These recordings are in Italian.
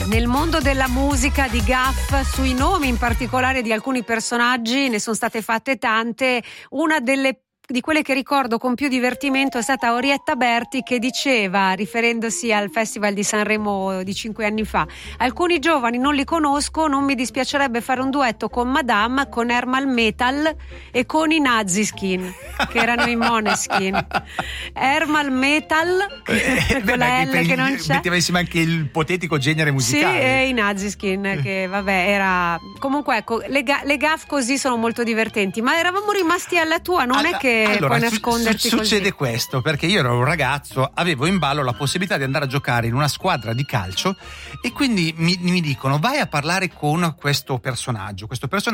Nel mondo della musica, di gaffe sui nomi in particolare di alcuni personaggi ne sono state fatte tante. Una di quelle che ricordo con più divertimento è stata Orietta Berti, che diceva, riferendosi al Festival di Sanremo di 5 anni fa: alcuni giovani non li conosco, non mi dispiacerebbe fare un duetto con Madame, con Ermal Metal e con i Naziskin, che erano i Måneskin. Ermal Metal con la L che non c'è, metteva insieme anche il ipotetico genere musicale. Sì, e i Naziskin, che vabbè, era comunque, ecco, le gaffe così sono molto divertenti. Ma eravamo rimasti alla tua, non è che allora, puoi nasconderti succede così. questo perché io ero un ragazzo, avevo in ballo la possibilità di andare a giocare in una squadra di calcio e quindi mi dicono: vai a parlare con questo personaggio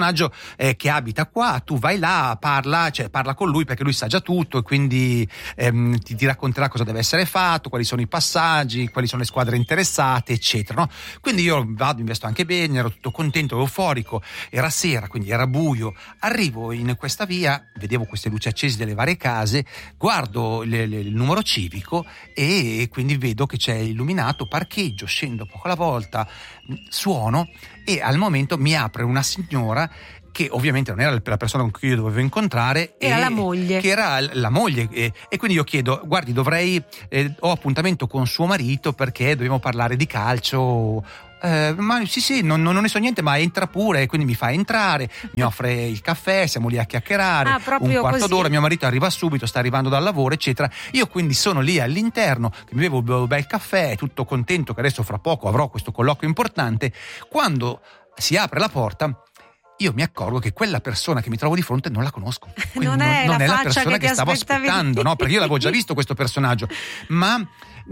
che abita qua, tu vai là, parla con lui perché lui sa già tutto e quindi ti racconterà cosa deve essere fatto, quali sono i passaggi, quali sono le squadre interessate, eccetera, no? Quindi io vado, investo anche bene, ero tutto contento, euforico, era sera, quindi era buio, arrivo in questa via, vedevo queste luci accese delle varie case, guardo il numero civico e quindi vedo che c'è illuminato, parcheggio, scendo poco alla volta, suono e al momento mi apre una signora che ovviamente non era la persona con cui io dovevo incontrare, era la moglie, che era la moglie, e quindi io chiedo: guardi, ho appuntamento con suo marito perché dobbiamo parlare di calcio. Ma sì, non ne so niente, ma entra pure. Quindi mi fa entrare, mi offre il caffè, siamo lì a chiacchierare un quarto così. d'ora, mio marito arriva subito, sta arrivando dal lavoro, eccetera. Io quindi sono lì all'interno, che mi bevo un bel caffè, tutto contento che adesso fra poco avrò questo colloquio importante. Quando si apre la porta, io mi accorgo che quella persona che mi trovo di fronte non la conosco. Non è la persona che stavo aspettando, no? Perché io l'avevo già visto questo personaggio, ma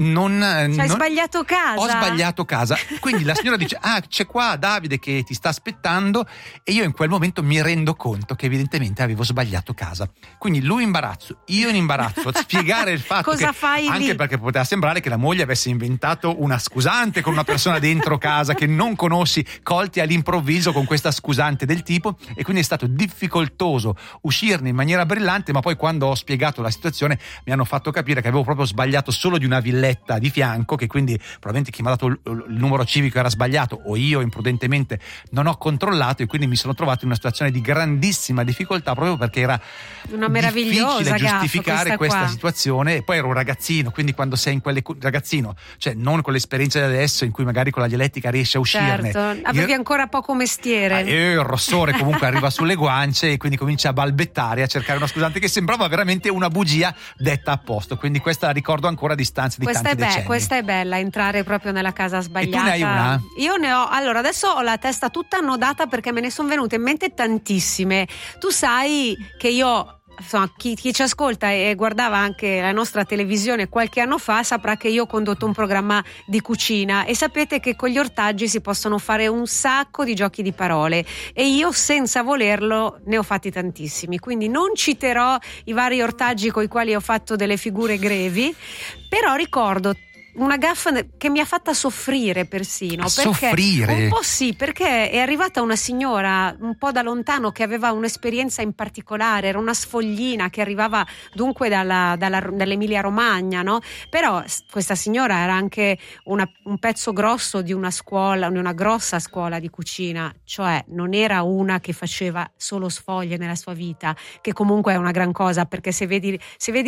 hai sbagliato casa. Ho sbagliato casa. Quindi la signora dice: c'è qua Davide che ti sta aspettando, e io in quel momento mi rendo conto che evidentemente avevo sbagliato casa. Quindi lui in imbarazzo, io in imbarazzo, a spiegare il fatto cosa fai anche lì? Perché poteva sembrare che la moglie avesse inventato una scusante con una persona dentro casa che non conosci, colti all'improvviso con questa scusante del tipo, e quindi è stato difficoltoso uscirne in maniera brillante. Ma poi, quando ho spiegato la situazione, mi hanno fatto capire che avevo proprio sbagliato solo di una villetta di fianco, che quindi probabilmente chi mi ha dato il numero civico era sbagliato, o io imprudentemente non ho controllato, e quindi mi sono trovato in una situazione di grandissima difficoltà, proprio perché era una meravigliosa difficile giustificare questa qua. Situazione. E poi ero un ragazzino, quindi quando sei in ragazzino, cioè non con l'esperienza di adesso in cui magari con la dialettica riesci a uscirne. Certo, avevi ancora poco mestiere. Il rossore comunque arriva sulle guance, e quindi cominci a balbettare, a cercare una scusante che sembrava veramente una bugia detta a posto. Quindi questa la ricordo ancora a distanza di tanti decenni. Questa è bella, entrare proprio nella casa sbagliata. E tu ne hai una? Io ne ho. Allora, adesso ho la testa tutta annodata perché me ne sono venute in mente tantissime. Tu sai che io, insomma, chi ci ascolta e guardava anche la nostra televisione qualche anno fa saprà che io ho condotto un programma di cucina, e sapete che con gli ortaggi si possono fare un sacco di giochi di parole, e io senza volerlo ne ho fatti tantissimi, quindi non citerò i vari ortaggi con i quali ho fatto delle figure grevi, però ricordo una gaffa che mi ha fatta soffrire persino. Soffrire? Un po' sì, perché è arrivata una signora un po' da lontano che aveva un'esperienza in particolare, era una sfoglina che arrivava dunque dall'Emilia Romagna, no? Però questa signora era anche un pezzo grosso di una grossa scuola di cucina, cioè non era una che faceva solo sfoglie nella sua vita, che comunque è una gran cosa, perché se vedi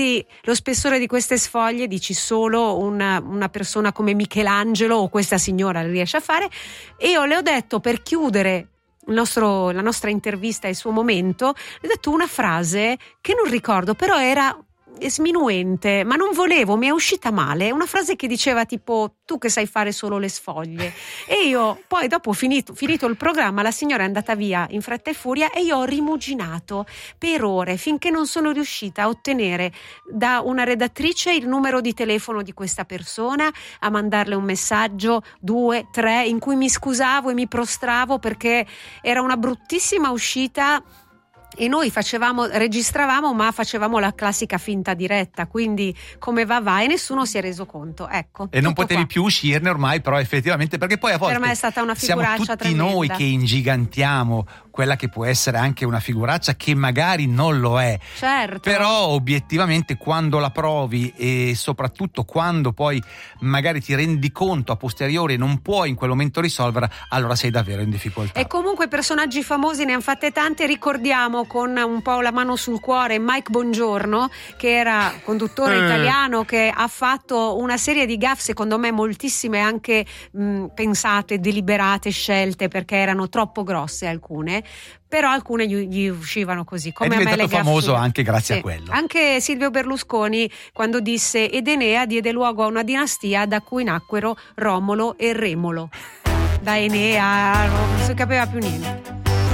lo spessore di queste sfoglie dici solo una persona come Michelangelo o questa signora riesce a fare. E io le ho detto, per chiudere la nostra intervista e il suo momento, le ho detto una frase che non ricordo, però era sminuente, ma non volevo, mi è uscita male, una frase che diceva tipo: tu che sai fare solo le sfoglie. E io poi, dopo finito il programma, la signora è andata via in fretta e furia, e io ho rimuginato per ore finché non sono riuscita a ottenere da una redattrice il numero di telefono di questa persona, a mandarle un messaggio, 2, 3, in cui mi scusavo e mi prostravo perché era una bruttissima uscita e noi registravamo, ma facevamo la classica finta diretta, quindi come va e nessuno si è reso conto, ecco. E non potevi più uscirne ormai, però effettivamente, perché poi a volte per me è stata una figuraccia siamo tutti tremenda. Noi che ingigantiamo quella che può essere anche una figuraccia che magari non lo è, certo, però obiettivamente quando la provi e soprattutto quando poi magari ti rendi conto a posteriori e non puoi in quel momento risolverla, allora sei davvero in difficoltà. E comunque personaggi famosi ne hanno fatte tante. Ricordiamo con un po' la mano sul cuore Mike Bongiorno, che era conduttore italiano, che ha fatto una serie di gaffe, secondo me moltissime anche pensate, deliberate, scelte, perché erano troppo grosse alcune, però alcune gli uscivano così, come è a me le diventato gaffe. famoso anche grazie Sì. a quello. Anche Silvio Berlusconi, quando disse ed Enea diede luogo a una dinastia da cui nacquero Romolo e Remolo. Da Enea non si capiva più niente.